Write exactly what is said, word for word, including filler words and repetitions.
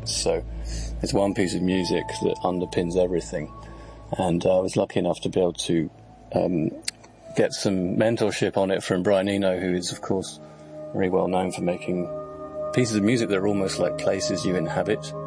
notes. So it's one piece of music that underpins everything. And uh, I was lucky enough to be able to um, get some mentorship on it from Brian Eno, who is, of course, very well known for making pieces of music that are almost like places you inhabit.